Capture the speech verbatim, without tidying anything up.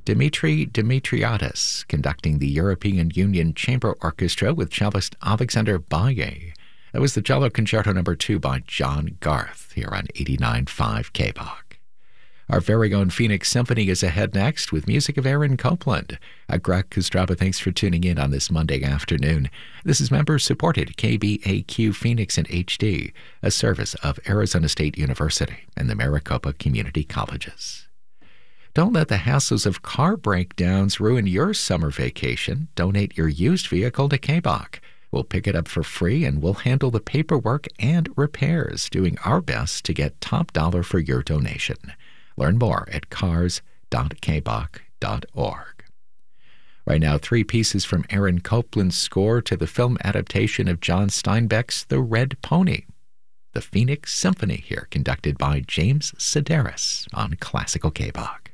Dimitri Dimitriadis conducting the European Union Chamber Orchestra with cellist Alexander Baye. That was the Cello Concerto Number two by John Garth here on eighty-nine point five K B O C. Our very own Phoenix Symphony is ahead next with music of Aaron Copland. I'm Greg Kostraba. Thanks for tuning in on this Monday afternoon. This is member-supported K B A Q Phoenix in H D, a service of Arizona State University and the Maricopa Community Colleges. Don't let the hassles of car breakdowns ruin your summer vacation. Donate your used vehicle to K B O C. We'll pick it up for free and we'll handle the paperwork and repairs, doing our best to get top dollar for your donation. Learn more at cars dot k b o c dot org. Right now, three pieces from Aaron Copland's score to the film adaptation of John Steinbeck's The Red Pony. The Phoenix Symphony here, conducted by James Sedaris on Classical K B O C.